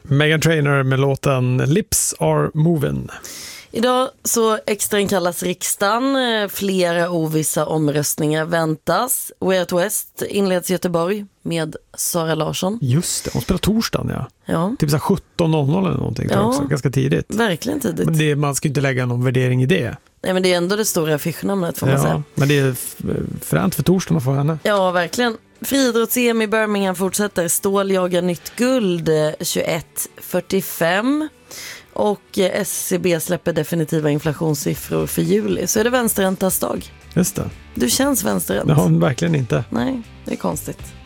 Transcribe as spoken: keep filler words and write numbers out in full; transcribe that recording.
Meghan Trainor med låten Lips Are Movin'. Idag så extrainkallas riksdagen, flera ovissa omröstningar väntas. Way Out West inleds i Göteborg med Sara Larsson. Just det, hon spelar torsdagen, ja. Ja. Typ så sjutton noll noll eller någonting, tror jag också. Ganska tidigt. Verkligen tidigt. Men det, man ska inte lägga någon värdering i det. Nej, men det är ändå det stora affischnamnet, får man Ja, säga. men det är fränt för torsdagen att få henne. Ja, verkligen. Friidrotts-E M i Birmingham fortsätter. Stål jagar nytt guld tjugoett fyrtiofem. Och S C B släpper definitiva inflationssiffror för juli. Så är det vänsterräntas dag. Just det. Du känns vänsterränt. Det har hon verkligen inte. Nej, det är konstigt.